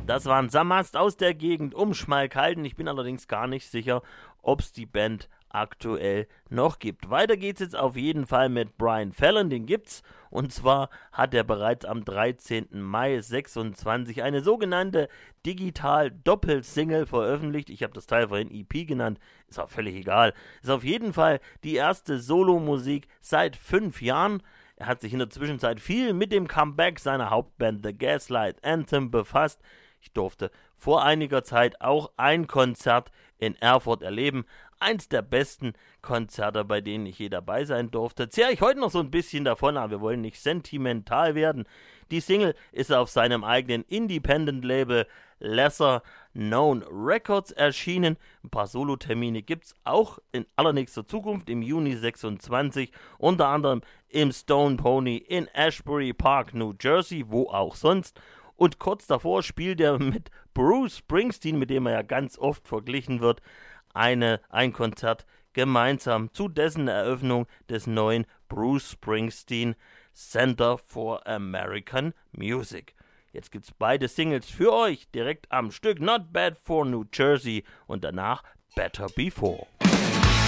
Das waren Samast aus der Gegend um Schmalkalden. Ich bin allerdings gar nicht sicher, ob es die Band aktuell noch gibt. Weiter geht's jetzt auf jeden Fall mit Brian Fallon, den gibt's. Und zwar hat er bereits am 13. Mai 26 eine sogenannte Digital-Doppelsingle veröffentlicht. Ich habe das Teil vorhin EP genannt, ist auch völlig egal. Ist auf jeden Fall die erste Solomusik seit 5 Jahren. Er hat sich in der Zwischenzeit viel mit dem Comeback seiner Hauptband The Gaslight Anthem befasst. Ich durfte vor einiger Zeit auch ein Konzert in Erfurt erleben. Eins der besten Konzerte, bei denen ich je dabei sein durfte. Zehre ich heute noch so ein bisschen davon, aber wir wollen nicht sentimental werden. Die Single ist auf seinem eigenen Independent-Label Lesser Known Records erschienen. Ein paar Solotermine gibt es auch in allernächster Zukunft im Juni 26, unter anderem im Stone Pony in Ashbury Park, New Jersey, wo auch sonst. Und kurz davor spielt er mit Bruce Springsteen, mit dem er ja ganz oft verglichen wird, ein Konzert gemeinsam zu dessen Eröffnung des neuen Bruce Springsteen Center for American Music. Jetzt gibt's beide Singles für euch direkt am Stück. Not Bad for New Jersey und danach Better Before.